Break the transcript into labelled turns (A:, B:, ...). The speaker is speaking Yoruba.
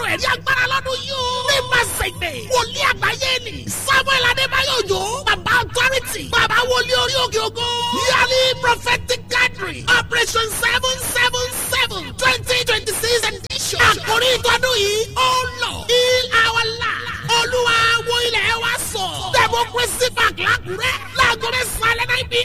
A: ẹ̀rí agbára lọ́dún yóò. nípasẹ̀ ìpè wòlíì àgbáyé ni Samuel Adébáyọ̀ Òjó bàbá authority bàbá wòlíì orí òkè ògo yearly prophetic gathering operation 777 2026 edition. àkórí ìtọ́dún yìí ó lọ heal our land. olúwa wo ilẹ̀ wa sọ. democracy park lákùrẹ́ láago mẹ́sàn-án lẹ́nà ibi